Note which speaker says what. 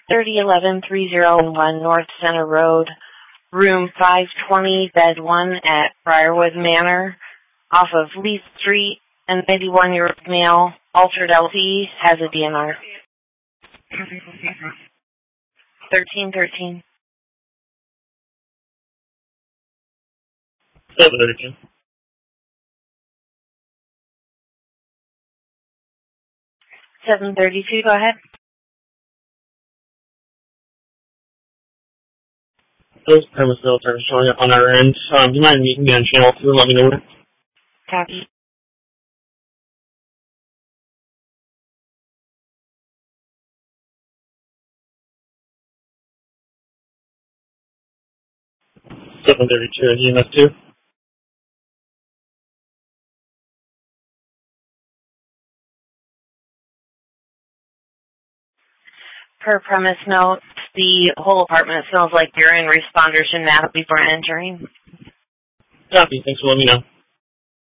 Speaker 1: 3011-3011 North Center Road, room 520, bed 1 at Briarwood Manor, off of Lee Street, and 91-year-old male, altered LT, has a DNR. 1313.
Speaker 2: 713.
Speaker 1: 732, go ahead.
Speaker 2: Those premise notes are showing up on our end. Do you mind meeting me on channel 2 and let me know where?
Speaker 1: Copy.
Speaker 2: $732 and EMS 2.
Speaker 1: Per premise note, the whole apartment smells like urine. Responders should nap before entering.
Speaker 2: Copy. Thanks for letting me know.